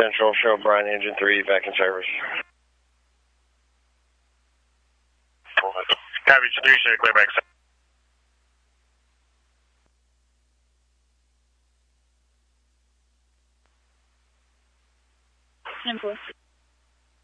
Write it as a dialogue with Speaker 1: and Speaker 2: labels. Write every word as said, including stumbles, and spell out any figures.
Speaker 1: Central, show Brian Engine three back in service.
Speaker 2: Copy, three, should clear back.
Speaker 3: ten four.